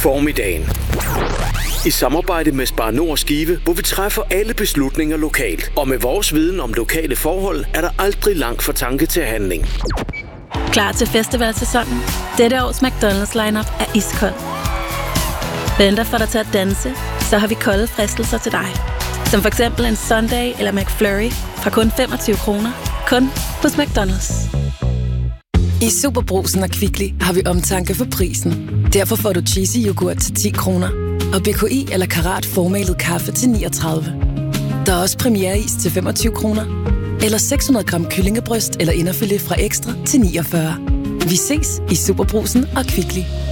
Formiddagen. I samarbejde med Spar Nord Skive, hvor vi træffer alle beslutninger lokalt. Og med vores viden om lokale forhold, er der aldrig langt fra tanke til handling. Klar til festivalsæsonen? Dette års McDonald's lineup er iskold. Venter for dig til at danse, så har vi kolde fristelser til dig. Som for eksempel en Sunday eller McFlurry fra kun 25 kroner. Kun hos McDonald's. I Superbrugsen og Kvickly har vi omtanke for prisen. Derfor får du cheesy yoghurt til 10 kroner. Og BKI eller Karat formalet kaffe til 39. Der er også premiereis til 25 kroner. Eller 600 gram kyllingebryst eller inderfilet fra Ekstra til 49. Vi ses i Superbrugsen og Kvickly.